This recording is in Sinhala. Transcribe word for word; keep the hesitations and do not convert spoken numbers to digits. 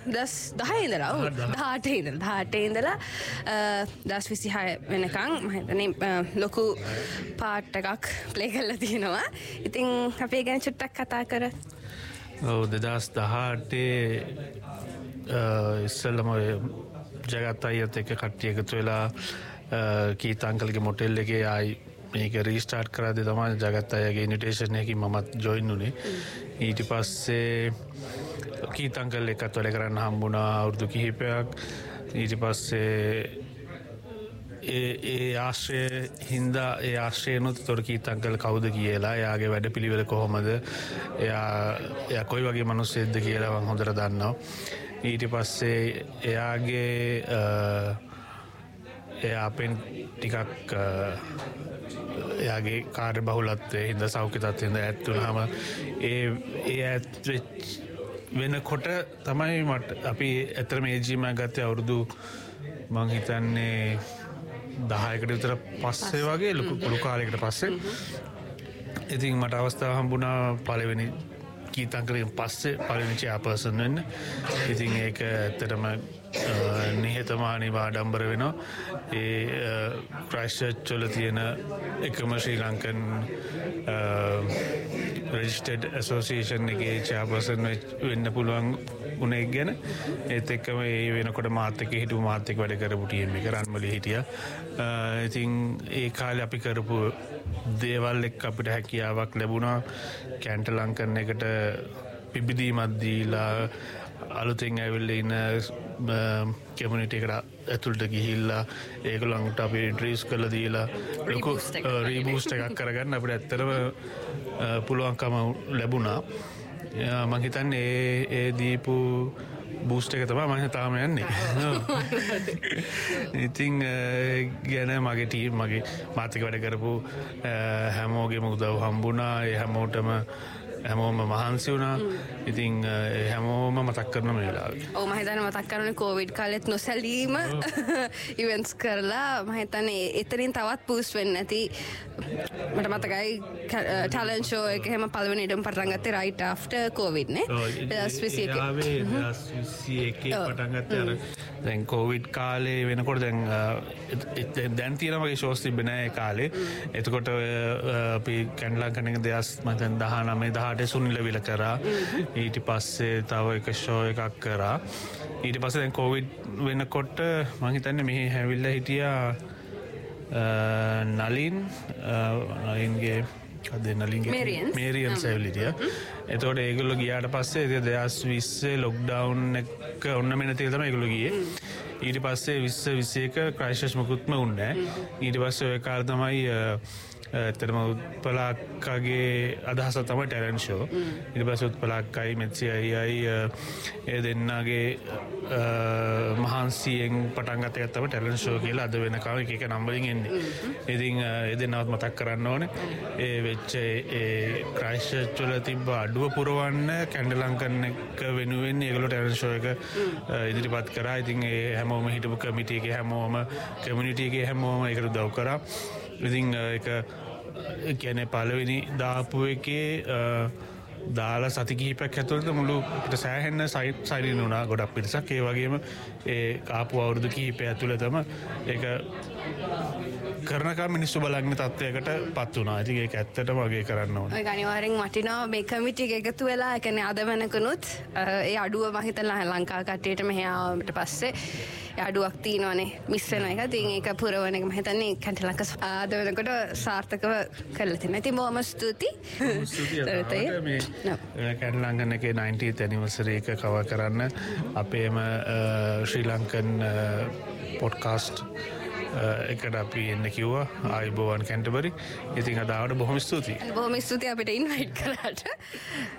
දස් දහය ඉඳලා ඔව් දහඅටේ ඉඳලා දහඅටේ ඉඳලා දස් විසිහය වෙනකන් මම හිතන්නේ ලොකු පාට් එකක් ප්ලේ කරලා තියෙනවා. ඉතින් අපි ඒ ගැන චුට්ටක් කතා කරමු. ඔව් දෙදහස් දහඅටේ ඉස්සෙල්ලම ජගත් අයියත් එක්ක කට්ටිය එකතු වෙලා කීත් අංකල්ගේ මොටෙල් එකේ ආයි මේක රීස්ටාර්ට් කරද්දී තමයි ජගත් අයියාගේ ඉන්විටේෂන් එකකින් මමත් ජොයින් වුණේ. ඊට පස්සේ කීත් අංකල් එක්කත් වැඩ කරන්න හම්බුණා අවුරුදු කිහිපයක්. ඊට පස්සේ ඒ ඒ ආශ්‍රය හින්දා ඒ ආශ්‍රයනොත් තොර කීත් අංකල් කවුද කියලා එයාගේ වැඩපිළිවෙල කොහොමද එයා එයා කොයි වගේ මිනිස්සෙක්ද කියලා මම හොඳට දන්නවා. ඊට පස්සේ එයාගේ එයා අපෙන් ටිකක් එයාගේ කාර්ය බහුලත්වයේ හින්දා සෞඛ්‍ය තත්ත්වයෙන් ඈත් වුණාම ඒ ඒ ඈත් වෙනකොට තමයි මට අපි ඇත්තටම ඒ ජීම ගත්තේ අවුරුදු මං හිතන්නේ දහයකට විතර පස්සේ වගේ ලොකු ලොකු කාලයකට පස්සේ. ඉතින් මට අවස්ථාව හම්බුණා පළවෙනි කීත් අංකලෙන් පස්සේ පළවෙනි චෙයාපර්සන් වෙන්න. ඉතින් ඒක ඇත්තටම නිහතමානීව ආඩම්බර වෙනවා. ඒ ක්‍රයිස්ට්චර්ච් වල තියෙන එකම ශ්‍රී ලංකන් රෙජිස්ටර්ඩ් ඇසෝසියේෂන් එකේ චෙයාපර්සන් වෙන්න පුළුවන් උනේ ගැන. ඒත් එක්කම ඒ වෙනකොට මාත් එක්ක හිටපු මාත් එක්ක වැඩ කරපු ටීම් එක රන්මලේ හිටියා. ඉතින් ඒ කාලේ අපි කරපු දේවල් එක්ක අපිට හැකියාවක් ලැබුණා. කැන්ට ලංකන් එකට පිබිදීමක් දීලා අලුතෙන් ඇවිල්ලා ඉන්න කමියුනිටි එකට ඇතුළට ගිහිල්ලා ඒගොල්ලන්ට අපි ඉන්ට්‍රොඩියුස් කරලා දීලා ලොකු රීබූස්ට් එකක් කරගන්න අපිට ඇත්තටම පුළුවන්කම ලැබුණා. මම හිතන්නේ ඒ ඒ දීපු බූස්ට් එක තමයි මම තාම යන්නේ. ඉතින් ගැන මගේ ටීම් මගේ මාත් එක්ක වැඩ කරපු හැමෝගෙම උදව් හම්බුණා. ඒ හැමෝටම හැමෝම මහන්සි වුණා. ඉතින් හැමෝම මතක් කරන මේ වෙලාවේ. ඔව් මම හිතන්නේ මතක් කරන්නේ කොවිඩ් කාලෙත් නොසැලීම ඉවෙන්ට්ස් කරලා මම හිතන්නේ එතනින් තවත් බූස්ට් වෙන්න ඇති. මට මතකයි ටැලන්ට් ෂෝ එක හැම පළවෙනි ඉඩම පටන් ගත්තේ රයිට් ආෆ්ටර් කොවිඩ් නේ. දහස් විසි එකේ. ආවේ දහස් විසි එකේ පටන් ගත්තේ අර දැන් කොවිඩ් කාලේ වෙනකොට දැන් දැන් තියෙන වගේ ෂෝස් තිබෙන්නේ නැහැ ඒ කාලේ. එතකොට අපි කැන්ඩලංකන් එක දෙදහස් මම දැන් දහනවය දහඅට සුනිල විල කරා. ඊට පස්සේ තව එක ෂෝ එකක් කරා. ඊට පස්සේ දැන් කොවිඩ් වෙනකොට මම හිතන්නේ මෙහි හැවිල්ලා හිටියා නලින් නලින්ගේ අද නලින්ගේ මේරියන්ස් ඇවිල්ලා හිටියා. එතකොට ඒගොල්ලෝ ගියාට පස්සේ දෙදහස් විස්සේ ලොක්ඩවුන් එක ඔන්න මෙන්න තියලා තමයි ඒගොල්ලෝ ගියේ. ඊට පස්සේ විස්ස විසි එක ක්‍රයිස්ට්චර්ච් මුකුත්ම වුණේ නැහැ. ඊට පස්සේ ඔය කාලේ තමයි ඇත්තටම උත්පලක්කගේ අදහස තමයි ටැලන්ට් ෂෝ. ඊට පස්සේ උත්පලක්කයි මෙත්සි අයියයි ඒ දෙන්නගේ මහන්සියෙන් පටන් ගත්ත එක තමයි ටැලන්ට් ෂෝ කියලා අද වෙනකම් එක එක නම් වලින් එන්නේ. ඉතින් ඒ දෙන්නවත් මතක් කරන්න ඕනේ. ඒ වෙච්ච ඒ ක්‍රයිස්ට්චර්ච් වල තිබ්බ අඩුව පුරවන්න කැන්ඩලංකන් එක වෙනුවෙන් ඒගොල්ලෝ ටැලන්ට් ෂෝ එක ඉදිරිපත් කරා. ඉතින් ඒ හැමෝම හිටපු කමිටි එකේ හැමෝම කමියුනිටි එකේ හැමෝම ඒකට උදව් කරා. ඉතින් ඒක කියන්නේ පළවෙනි දාපු එකේ දාලා සති කිහිපයක් ඇතුළත මුළු අපිට සෑහෙන්න සයිලින් වුණා ගොඩක් පිරිසක්. ඒ වගේම ඒ ආපු අවුරුදු කිහිපය ඇතුළතම ඒක කරනකම් මිනිස්සු බලන්න තත්ත්වයකට පත් වුණා. ඉතින් ඒක ඇත්තටම වගේ කරන්න ඕනේ. ඒක අනිවාර්යෙන් වටිනවා මේ කමිටි එක එකතු වෙලා. ඒ කියන්නේ අද වෙනකනුත් ඒ අඩුව මම හිතලා ලංකා කට්ටියට මෙහා ආවට පස්සේ ඒ අඩුවක් තියෙනවනේ මිස් වෙන එක. ඉතින් ඒක පුරවන එක මම හිතන්නේ කැන්ටලංක අද වෙනකොට සාර්ථකව කරලා තියෙනවා. ඉතින් බොහොම ස්තුතියි. ස්තුතියි. මේ කැන්ටලංකන් එකේ නයින්ටීන්ත් ඇනිවර්සරි එක කවර් කරන්න අපේම ශ්‍රී ලංකන් පොඩ්කාස්ට් එකට අපි එන්න කිව්වා. ආයුබෝවන් කැන්ටබරි. ඉතින් අද ආවට බොහොම ස්තුතියි. බොහොම ස්තුතියි අපිට ඉන්වයිට් කරාට.